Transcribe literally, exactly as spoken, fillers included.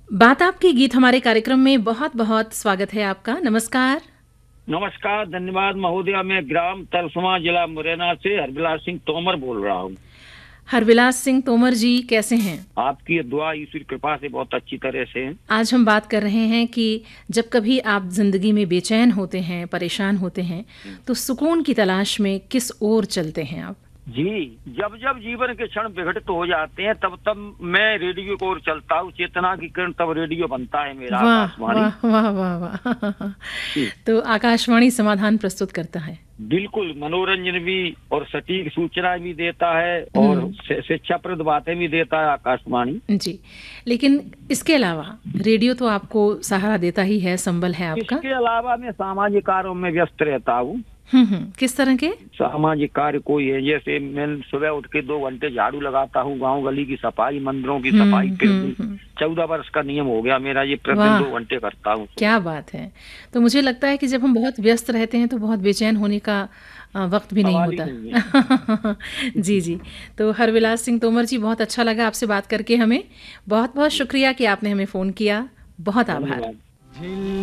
बात आपकी गीत हमारे कार्यक्रम में बहुत बहुत स्वागत है आपका। नमस्कार। नमस्कार, धन्यवाद महोदया। मैं ग्राम तरसमा, जिला मुरैना से हरविलास सिंह तोमर बोल रहा हूँ। हरविलास सिंह तोमर जी, कैसे हैं? आपकी दुआ ईश्वर कृपा से बहुत अच्छी तरह से हैं। आज हम बात कर रहे हैं कि जब कभी आप जिंदगी में बेचैन होते हैं, परेशान होते हैं, तो सुकून की तलाश में किस ओर चलते हैं आप? जी, जब जब जीवन के क्षण विघटित हो जाते हैं तब तब मैं रेडियो की ओर चलता हूँ। चेतना की किरण तब रेडियो बनता है मेरा। वाह आकाशवाणी। वाह वाह वाह वाह। तो आकाशवाणी समाधान प्रस्तुत करता है। बिल्कुल, मनोरंजन भी और सटीक सूचना भी देता है और शिक्षाप्रद बातें भी देता है आकाशवाणी। जी, लेकिन इसके अलावा रेडियो तो आपको सहारा देता ही है, संबल है आपका। इसके अलावा मैं सामाजिक कार्यों में व्यस्त रहता हूँ। हम्म हम्म किस तरह के? सामाजिक कार्य कोई है, जैसे मैं सुबह उठ के दो घंटे झाड़ू लगाता हूँ, गांव गली की सफाई, मंदिरों की सफाई। फिर चौदह वर्ष का नियम हो गया मेरा, ये प्रतिदिन दो घंटे करता हूँ। क्या बात है। तो मुझे लगता है कि जब हम बहुत व्यस्त रहते हैं तो बहुत बेचैन होने का वक्त भी नहीं होता। नहीं जी जी। तो हरविलास सिंह तोमर जी, बहुत अच्छा लगा आपसे बात करके हमें। बहुत बहुत शुक्रिया कि आपने हमें फ़ोन किया। बहुत आभार।